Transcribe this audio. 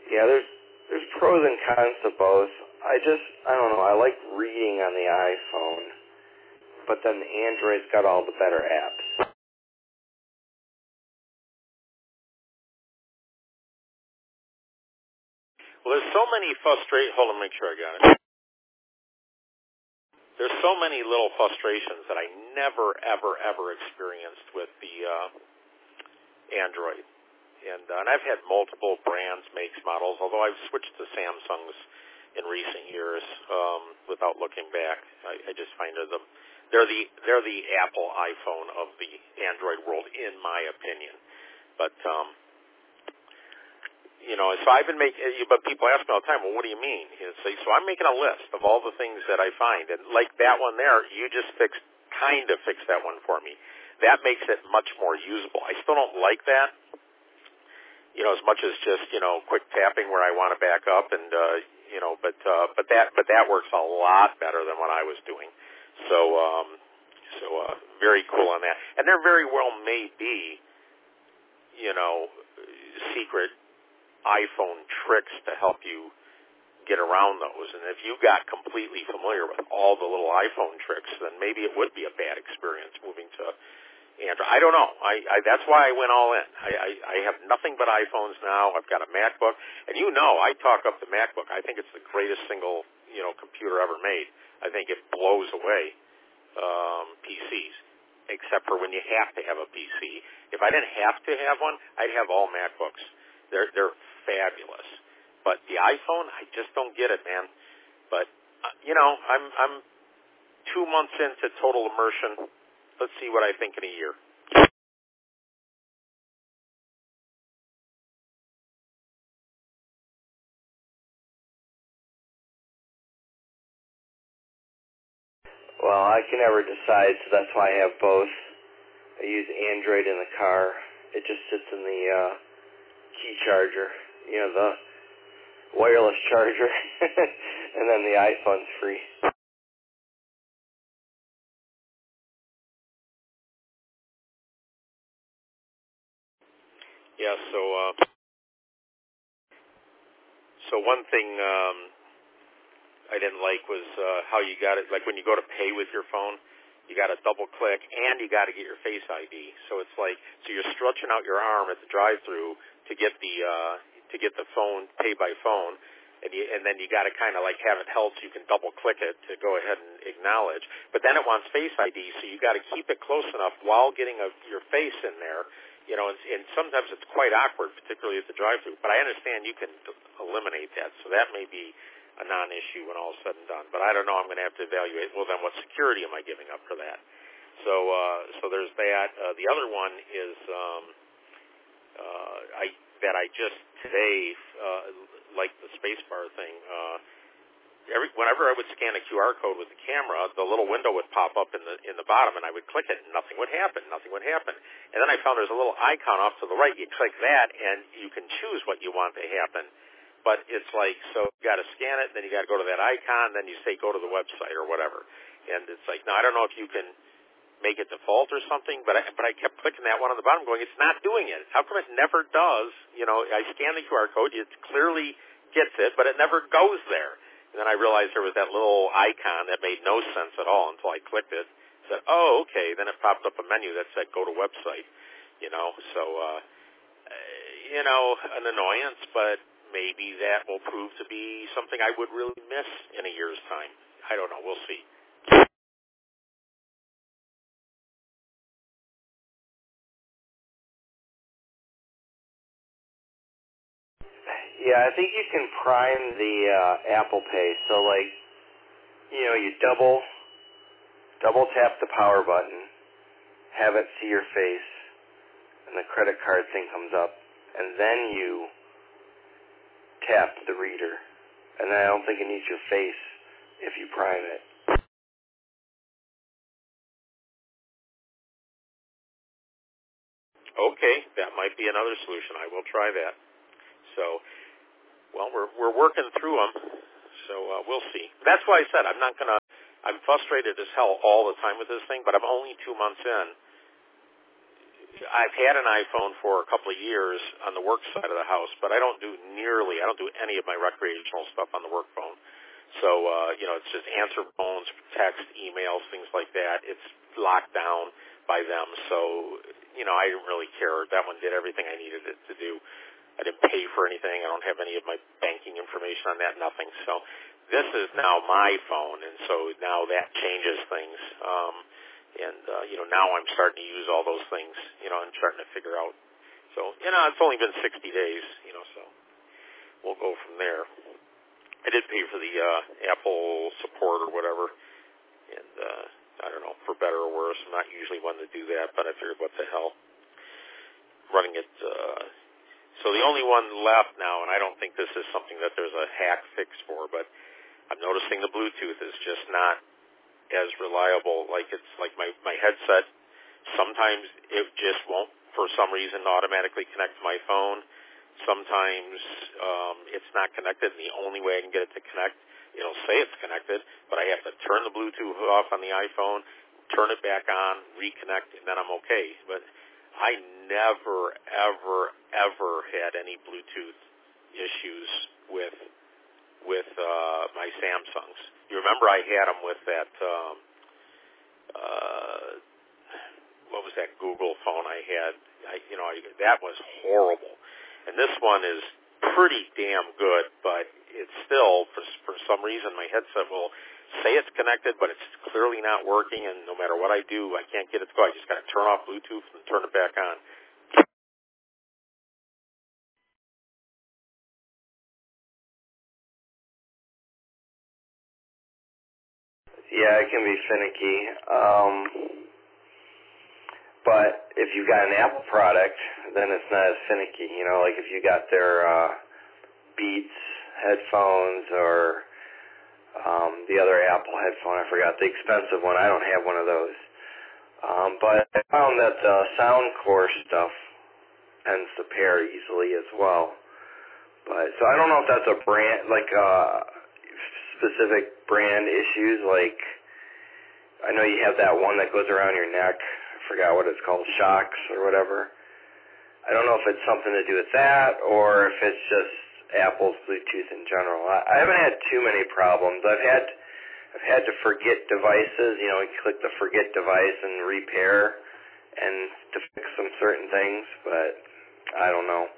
Yeah, there's pros and cons to both. I don't know, I like reading on the iPhone, but then the Android's got all the better apps. Well, there's so many hold on, make sure I got it. There's so many little frustrations that I never, ever experienced with the Android. And I've had multiple brands, makes, models, although I've switched to Samsungs in recent years without looking back. I just find they're the Apple iPhone of the Android world, in my opinion. But so I've been making. But people ask me all the time, well, what do you mean? So I'm making a list of all the things that I find, and like that one there, you just kind of fixed that one for me. That makes it much more usable. I still don't like that. As much as just, quick tapping where I want to back up and, but that works a lot better than what I was doing. So very cool on that. And there very well may be, secret iPhone tricks to help you get around those. And if you got completely familiar with all the little iPhone tricks, then maybe it would be a bad experience moving to Android. I don't know. That's why I went all in. I have nothing but iPhones now. I've got a MacBook, and I talk up the MacBook. I think it's the greatest single computer ever made. I think it blows away PCs, except for when you have to have a PC. If I didn't have to have one, I'd have all MacBooks. They're fabulous. But the iPhone, I just don't get it, man. But I'm 2 months into total immersion. Let's see what I think in a year. Well, I can never decide, so that's why I have both. I use Android in the car. It just sits in the key charger, the wireless charger, and then the iPhone's free. Yeah, so one thing I didn't like was how you got it, like when you go to pay with your phone, you got to double click and you got to get your Face ID. So it's like, so you're stretching out your arm at the drive-through to get the phone, pay by phone, and then you got to kind of like have it held so you can double click it to go ahead and acknowledge. But then it wants Face ID, so you got to keep it close enough while getting your face in there. And sometimes it's quite awkward, particularly at the drive-through. But I understand you can eliminate that, so that may be a non-issue when all is said and done. But I don't know. I'm going to have to evaluate. Well, then what security am I giving up for that? So there's that. The other one is I just today like the spacebar thing. Whenever I would scan a QR code with the camera, the little window would pop up in the bottom, and I would click it, and nothing would happen. And then I found there's a little icon off to the right. You click that, and you can choose what you want to happen. But it's like, so you got to scan it, then you got to go to that icon, then you say go to the website or whatever. And it's like, now I don't know if you can make it default or something, but I kept clicking that one on the bottom, going, it's not doing it. How come it never does? I scan the QR code, it clearly gets it, but it never goes there. And then I realized there was that little icon that made no sense at all until I clicked it. Said, oh, okay. Then it popped up a menu that said go to website. So an annoyance, but maybe that will prove to be something I would really miss in a year's time. I don't know. We'll see. Yeah, I think you can prime the Apple Pay. So, like, you double tap the power button, have it see your face, and the credit card thing comes up, and then you tap the reader. And then I don't think it needs your face if you prime it. Okay, that might be another solution. I will try that. So, well, we're working through them, so we'll see. That's why I said I'm frustrated as hell all the time with this thing, but I'm only 2 months in. I've had an iPhone for a couple of years on the work side of the house, but I don't do I don't do any of my recreational stuff on the work phone. So, it's just answer phones, text, emails, things like that. It's locked down by them. So, I didn't really care. That one did everything I needed it to do. I didn't pay for anything. I don't have any of my banking information on that, nothing. So this is now my phone, and so now that changes things. Now I'm starting to use all those things, and starting to figure out. So, it's only been 60 days, so we'll go from there. I did pay for the Apple support or whatever, and I don't know, for better or worse. I'm not usually one to do that, but I figured, what the hell, running it. So the only one left now, and I don't think this is something that there's a hack fix for, but I'm noticing the Bluetooth is just not as reliable. Like, it's like my headset, sometimes it just won't, for some reason, automatically connect to my phone. Sometimes it's not connected, and the only way I can get it to connect, it'll say it's connected, but I have to turn the Bluetooth off on the iPhone, turn it back on, reconnect, and then I'm okay. But I never, ever, ever had any Bluetooth issues with my Samsungs. You remember I had them with that, what was that Google phone I had? That was horrible. And this one is pretty damn good, but it's still, for some reason, my headset will say it's connected, but it's clearly not working, and no matter what I do, I can't get it to go. I just got to turn off Bluetooth and turn it back on. Yeah, it can be finicky. But if you've got an Apple product, then it's not as finicky. Like if you got their Beats headphones or the other Apple headphone, I forgot the expensive one. I don't have one of those. But I found that the Soundcore stuff tends to pair easily as well. But so I don't know if that's a brand, like specific brand issues. Like I know you have that one that goes around your neck. I forgot what it's called, Shocks or whatever. I don't know if it's something to do with that or if it's just Apple's Bluetooth in general. I haven't had too many problems. I've had to forget devices. You click the forget device and repair and to fix some certain things, but I don't know.